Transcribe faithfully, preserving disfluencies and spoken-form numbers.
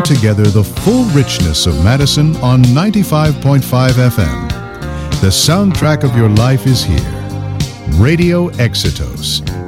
together the full richness of Madison on ninety-five point five F M. The soundtrack of your life is here. Radio Exitos.